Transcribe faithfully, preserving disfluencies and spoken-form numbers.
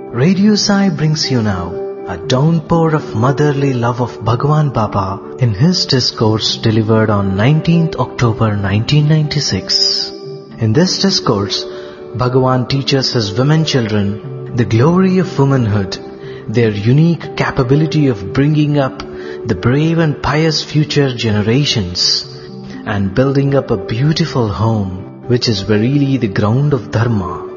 Radio Sai brings you now a downpour of motherly love of Bhagwan Baba in his discourse delivered on nineteenth October nineteen ninety-six. In this discourse, Bhagwan teaches his women children the glory of womanhood, their unique capability of bringing up the brave and pious future generations and building up a beautiful home, which is verily the ground of Dharma.